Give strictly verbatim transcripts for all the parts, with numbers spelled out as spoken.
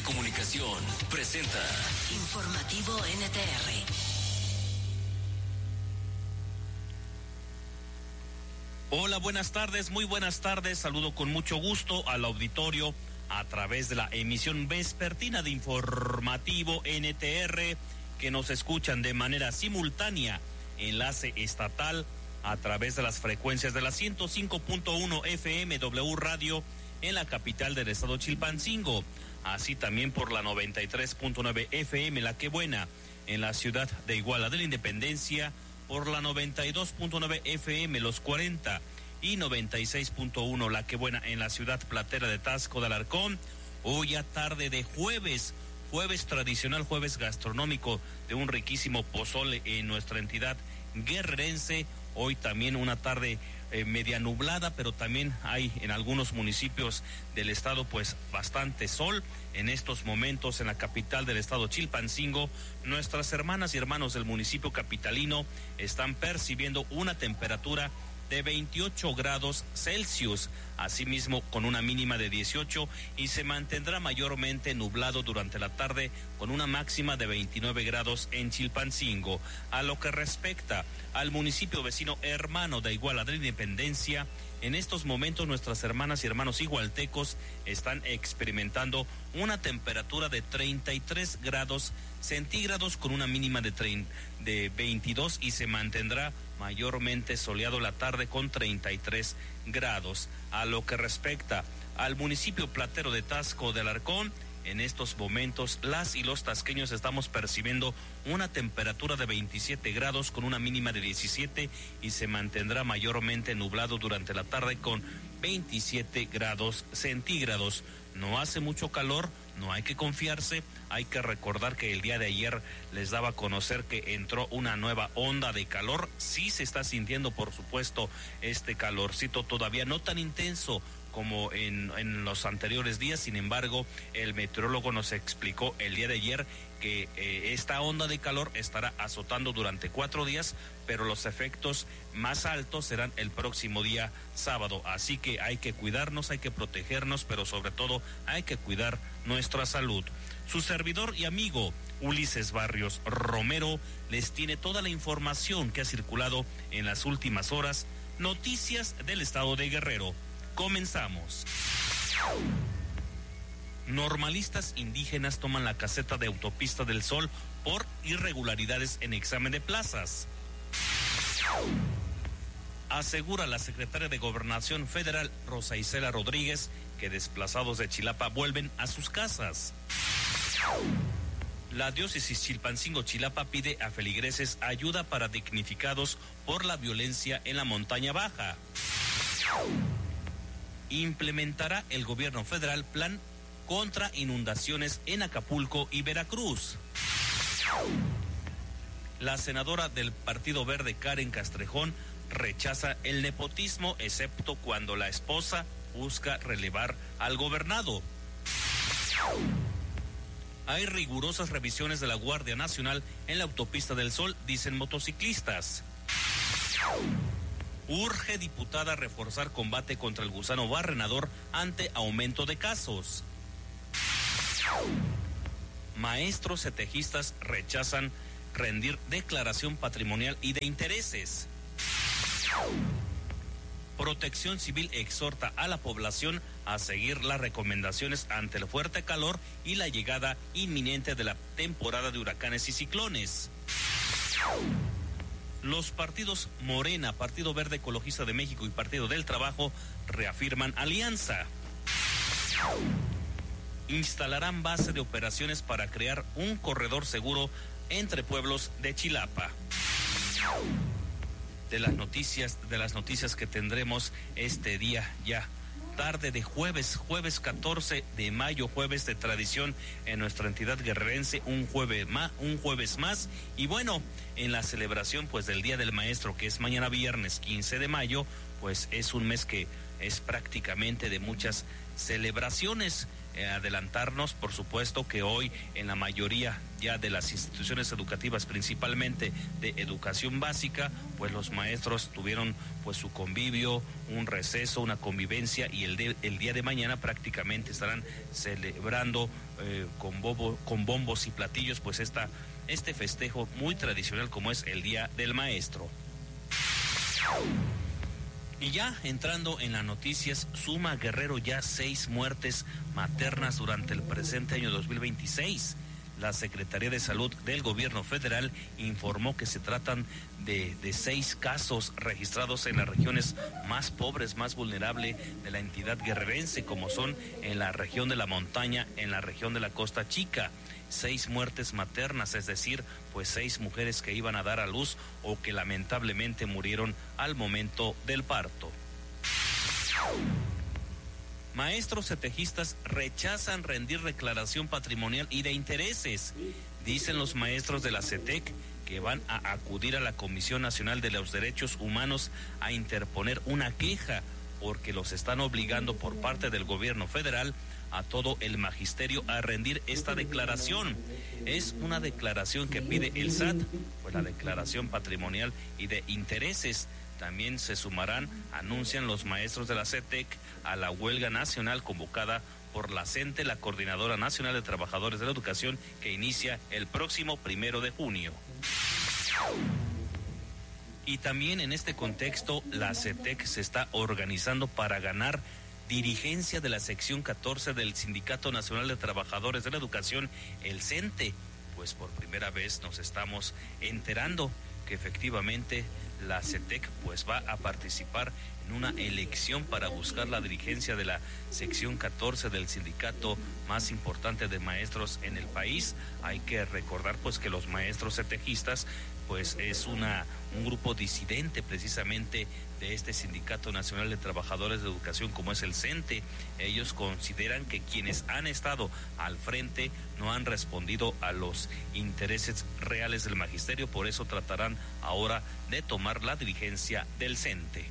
Comunicación presenta Informativo N T R. Hola, buenas tardes, muy buenas tardes. Saludo con mucho gusto al auditorio a través de la emisión vespertina de Informativo N T R, que nos escuchan de manera simultánea, enlace estatal a través de las frecuencias de la ciento cinco punto uno F M W Radio en la capital del estado Chilpancingo, así también por la noventa y tres punto nueve F M La Quebuena en la ciudad de Iguala de la Independencia, por la noventa y dos punto nueve F M Los cuarenta y noventa y seis punto uno La Quebuena en la ciudad platera de Taxco de Alarcón. Hoy a tarde de jueves, jueves tradicional, jueves gastronómico de un riquísimo pozole en nuestra entidad guerrerense. Hoy también una tarde eh, media nublada, pero también hay en algunos municipios del estado pues bastante sol. En estos momentos en la capital del estado Chilpancingo, nuestras hermanas y hermanos del municipio capitalino están percibiendo una temperatura de veintiocho grados Celsius, asimismo con una mínima de dieciocho, y se mantendrá mayormente nublado durante la tarde con una máxima de veintinueve grados en Chilpancingo. A lo que respecta al municipio vecino hermano de Iguala de la Independencia, en estos momentos nuestras hermanas y hermanos igualtecos están experimentando una temperatura de treinta y tres grados centígrados con una mínima de, trein, de veintidós, y se mantendrá mayormente soleado la tarde con treinta y tres grados. A lo que respecta al municipio platero de Taxco de Alarcón, en estos momentos las y los tasqueños estamos percibiendo una temperatura de veintisiete grados con una mínima de diecisiete, y se mantendrá mayormente nublado durante la tarde con veintisiete grados centígrados. No hace mucho calor, no hay que confiarse. Hay que recordar que el día de ayer les daba a conocer que entró una nueva onda de calor. Sí se está sintiendo, por supuesto, este calorcito todavía no tan intenso como en, en los anteriores días. Sin embargo, el meteorólogo nos explicó el día de ayer que eh, esta onda de calor estará azotando durante cuatro días, pero los efectos más altos serán el próximo día sábado. Así que hay que cuidarnos, hay que protegernos, pero sobre todo hay que cuidar nuestra salud. Su servidor y amigo Ulises Barrios Romero les tiene toda la información que ha circulado en las últimas horas. Noticias del estado de Guerrero. Comenzamos. Normalistas indígenas toman la caseta de Autopista del Sol por irregularidades en examen de plazas. Asegura la secretaria de Gobernación Federal, Rosa Isela Rodríguez, que desplazados de Chilapa vuelven a sus casas. La diócesis Chilpancingo-Chilapa pide a feligreses ayuda para damnificados por la violencia en la montaña baja. Implementará el gobierno federal plan contra inundaciones en Acapulco y Veracruz. La senadora del Partido Verde, Karen Castrejón, rechaza el nepotismo, excepto cuando la esposa busca relevar al gobernado. Hay rigurosas revisiones de la Guardia Nacional en la Autopista del Sol, dicen motociclistas. Urge diputada reforzar combate contra el gusano barrenador ante aumento de casos. Maestros setejistas rechazan rendir declaración patrimonial y de intereses. Protección Civil exhorta a la población a seguir las recomendaciones ante el fuerte calor y la llegada inminente de la temporada de huracanes y ciclones. Los partidos Morena, Partido Verde Ecologista de México y Partido del Trabajo reafirman alianza. Instalarán base de operaciones para crear un corredor seguro entre pueblos de Chilapa. De las noticias, de las noticias que tendremos este día ya. Tarde de jueves, jueves catorce de mayo, jueves de tradición en nuestra entidad guerrerense, un jueves más, un jueves más, y bueno, en la celebración pues del Día del Maestro, que es mañana viernes quince de mayo, pues es un mes que es prácticamente de muchas celebraciones. eh, adelantarnos, por supuesto, que hoy en la mayoría ya de las instituciones educativas, principalmente de educación básica, pues los maestros tuvieron pues su convivio, un receso, una convivencia, y el, de, el día de mañana prácticamente estarán celebrando eh, con, bobo, con bombos y platillos pues esta, este festejo muy tradicional como es el Día del Maestro. Y ya entrando en las noticias, suma Guerrero ya seis muertes maternas durante el presente año dos mil veintiséis. La Secretaría de Salud del Gobierno Federal informó que se tratan de, de seis casos registrados en las regiones más pobres, más vulnerables de la entidad guerrerense, como son en la región de la montaña, en la región de la Costa Chica. Seis muertes maternas, es decir, pues seis mujeres que iban a dar a luz o que lamentablemente murieron al momento del parto. Maestros cetejistas rechazan rendir declaración patrimonial y de intereses. Dicen los maestros de la CETEC que van a acudir a la Comisión Nacional de los Derechos Humanos a interponer una queja porque los están obligando por parte del gobierno federal a todo el magisterio a rendir esta declaración. Es una declaración que pide el S A T, pues la declaración patrimonial y de intereses. También se sumarán, anuncian los maestros de la CETEC, a la huelga nacional convocada por la CENTE, la Coordinadora Nacional de Trabajadores de la Educación, que inicia el próximo primero de junio. Y también en este contexto, la CETEC se está organizando para ganar dirigencia de la sección catorce del Sindicato Nacional de Trabajadores de la Educación, el CENTE. Pues por primera vez nos estamos enterando que efectivamente la CETEC pues va a participar en una elección para buscar la dirigencia de la sección catorce del sindicato más importante de maestros en el país. Hay que recordar pues que los maestros cetejistas pues es una un grupo disidente precisamente de este Sindicato Nacional de Trabajadores de Educación como es el CENTE. Ellos consideran que quienes han estado al frente no han respondido a los intereses reales del magisterio, por eso tratarán ahora de tomar la dirigencia del CENTE.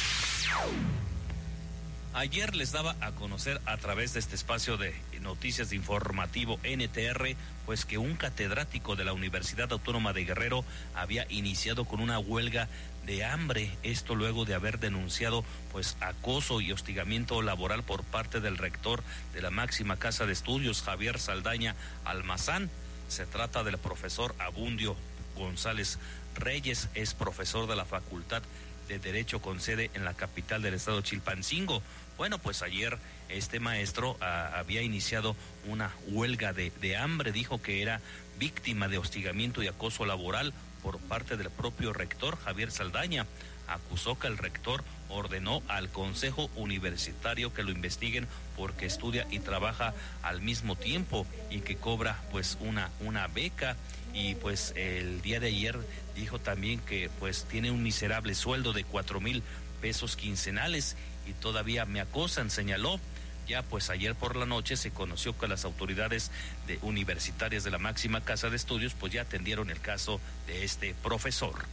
Ayer les daba a conocer a través de este espacio de noticias de informativo N T R, pues que un catedrático de la Universidad Autónoma de Guerrero había iniciado con una huelga de hambre, esto luego de haber denunciado pues acoso y hostigamiento laboral por parte del rector de la máxima casa de estudios, Javier Saldaña Almazán. Se trata del profesor Abundio González Reyes, es profesor de la Facultad de Derecho con sede en la capital del estado Chilpancingo. Bueno, pues ayer este maestro a, había iniciado una huelga de, de hambre, dijo que era víctima de hostigamiento y acoso laboral por parte del propio rector Javier Saldaña. Acusó que el rector ordenó al Consejo Universitario que lo investiguen porque estudia y trabaja al mismo tiempo y que cobra pues una, una beca. Y pues el día de ayer dijo también que pues tiene un miserable sueldo de cuatro mil pesos quincenales y todavía me acosan, señaló. Ya pues ayer por la noche se conoció que las autoridades de universitarias de la máxima casa de estudios pues ya atendieron el caso de este profesor.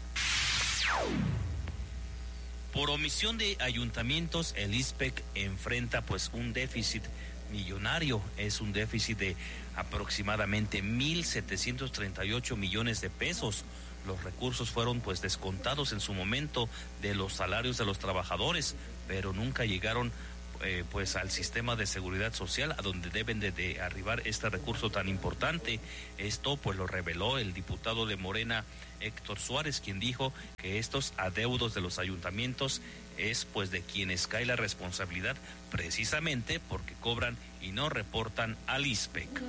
Por omisión de ayuntamientos, el I S P E C enfrenta pues un déficit millonario, es un déficit de aproximadamente mil setecientos treinta y ocho millones de pesos. Los recursos fueron pues descontados en su momento de los salarios de los trabajadores, pero nunca llegaron eh, pues al sistema de seguridad social a donde deben de, de arribar este recurso tan importante. Esto pues lo reveló el diputado de Morena, Héctor Suárez, quien dijo que estos adeudos de los ayuntamientos es pues de quienes cae la responsabilidad precisamente porque cobran y no reportan al I S P E C.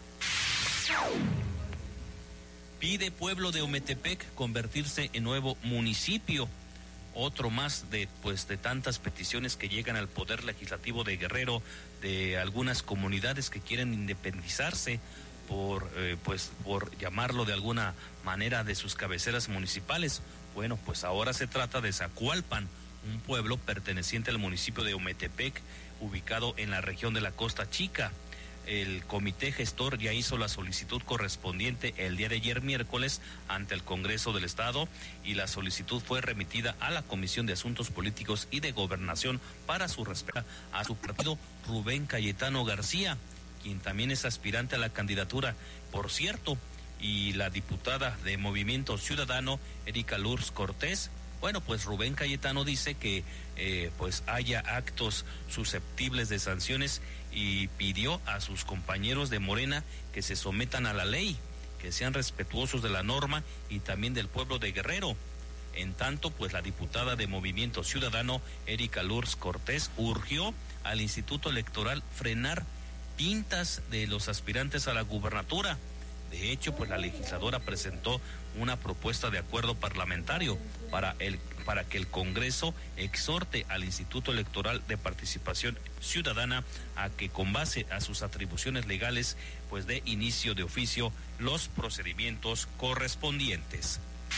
Pide pueblo de Ometepec convertirse en nuevo municipio. Otro más de pues de tantas peticiones que llegan al Poder Legislativo de Guerrero de algunas comunidades que quieren independizarse por eh, pues por llamarlo de alguna manera de sus cabeceras municipales. Bueno, pues ahora se trata de Zacualpan, un pueblo perteneciente al municipio de Ometepec, ubicado en la región de la Costa Chica. El comité gestor ya hizo la solicitud correspondiente el día de ayer miércoles ante el Congreso del Estado y la solicitud fue remitida a la Comisión de Asuntos Políticos y de Gobernación para su respuesta a su partido Rubén Cayetano García. quien también es aspirante a la candidatura, por cierto, y la diputada de Movimiento Ciudadano, Erika Lourdes Cortés. Bueno, pues Rubén Cayetano dice que eh, pues haya actos susceptibles de sanciones y pidió a sus compañeros de Morena que se sometan a la ley, que sean respetuosos de la norma y también del pueblo de Guerrero. En tanto, pues la diputada de Movimiento Ciudadano, Erika Lourdes Cortés, urgió al Instituto Electoral frenar pintas de los aspirantes a la gubernatura. De hecho, pues la legisladora presentó una propuesta de acuerdo parlamentario para el para que el Congreso exhorte al Instituto Electoral de Participación Ciudadana a que, con base a sus atribuciones legales, pues dé inicio de oficio los procedimientos correspondientes.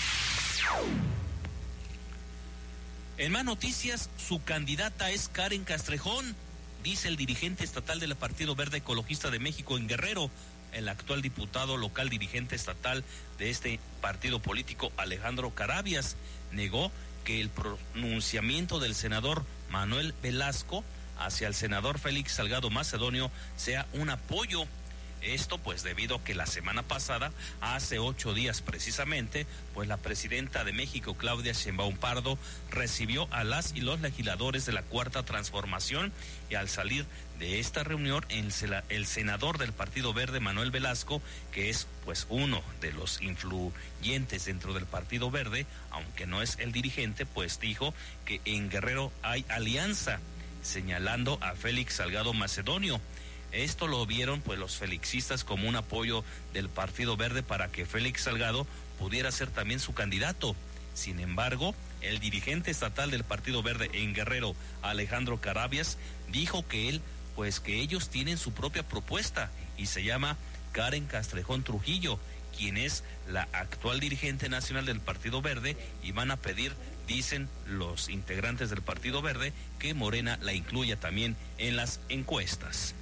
En más noticias, su candidata es Karen Castrejón, dice el dirigente estatal del Partido Verde Ecologista de México en Guerrero. El actual diputado local dirigente estatal de este partido político, Alejandro Carabias, negó que el pronunciamiento del senador Manuel Velasco hacia el senador Félix Salgado Macedonio sea un apoyo. Esto pues debido a que la semana pasada, hace ocho días precisamente, pues la presidenta de México, Claudia Sheinbaum Pardo, recibió a las y los legisladores de la Cuarta Transformación, y al salir de esta reunión el, el senador del Partido Verde, Manuel Velasco, que es pues uno de los influyentes dentro del Partido Verde, aunque no es el dirigente, pues dijo que en Guerrero hay alianza, señalando a Félix Salgado Macedonio. Esto lo vieron pues los felixistas como un apoyo del Partido Verde para que Félix Salgado pudiera ser también su candidato. Sin embargo, el dirigente estatal del Partido Verde en Guerrero, Alejandro Carabias, dijo que él, pues que ellos tienen su propia propuesta y se llama Karen Castrejón Trujillo, quien es la actual dirigente nacional del Partido Verde, y van a pedir, dicen los integrantes del Partido Verde, que Morena la incluya también en las encuestas.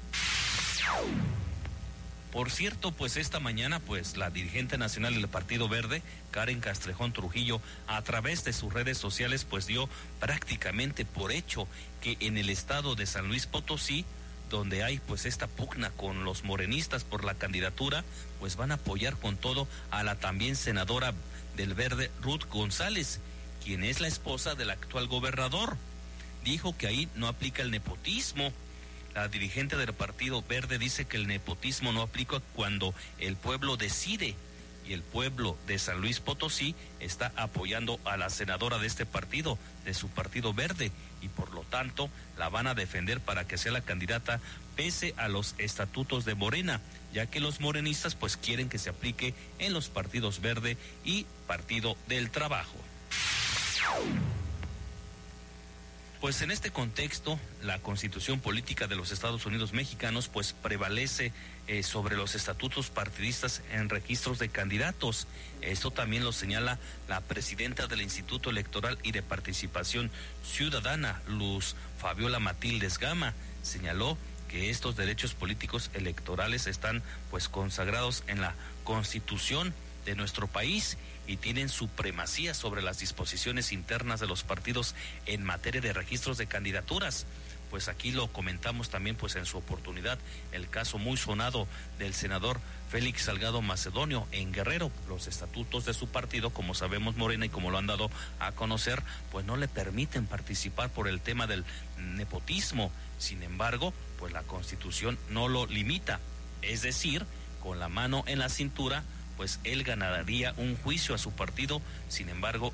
Por cierto, pues esta mañana, pues la dirigente nacional del Partido Verde, Karen Castrejón Trujillo, a través de sus redes sociales, pues dio prácticamente por hecho que en el estado de San Luis Potosí, donde hay pues esta pugna con los morenistas por la candidatura, pues van a apoyar con todo a la también senadora del Verde, Ruth González, quien es la esposa del actual gobernador. Dijo que ahí no aplica el nepotismo. La dirigente del Partido Verde dice que el nepotismo no aplica cuando el pueblo decide, y el pueblo de San Luis Potosí está apoyando a la senadora de este partido, de su Partido Verde, y por lo tanto la van a defender para que sea la candidata pese a los estatutos de Morena, ya que los morenistas pues quieren que se aplique en los partidos Verde y Partido del Trabajo. Pues en este contexto, la Constitución Política de los Estados Unidos Mexicanos pues prevalece eh, sobre los estatutos partidistas en registros de candidatos. Esto también lo señala la presidenta del Instituto Electoral y de Participación Ciudadana, Luz Fabiola Matildes Gama. Señaló que estos derechos políticos electorales están pues consagrados en la Constitución de nuestro país y tienen supremacía sobre las disposiciones internas de los partidos en materia de registros de candidaturas. Pues aquí lo comentamos también pues en su oportunidad, el caso muy sonado del senador Félix Salgado Macedonio en Guerrero. Los estatutos de su partido, como sabemos Morena y como lo han dado a conocer, pues no le permiten participar por el tema del nepotismo. Sin embargo, pues la Constitución no lo limita, es decir, con la mano en la cintura, pues él ganaría un juicio a su partido. Sin embargo,